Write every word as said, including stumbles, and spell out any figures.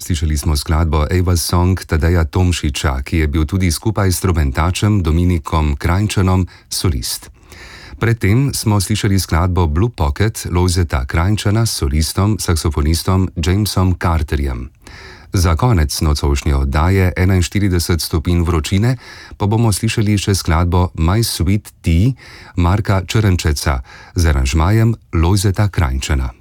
Slišali smo skladbo Ava Song Tadeja Tomšiča, ki je bil tudi skupaj s trobentačem Dominikom Krajnčanom solist. Predtem smo slišali skladbo Blue Pocket Lojzeta Krajnčana s solistom, saksofonistom Jamesom Carterjem. Za konec nocojšnje oddaje enainštirideset stopinj vročine pa bomo slišali še skladbo My Sweet Tea Marka Črnčeca z aranžmajem Lojzeta Krajnčana.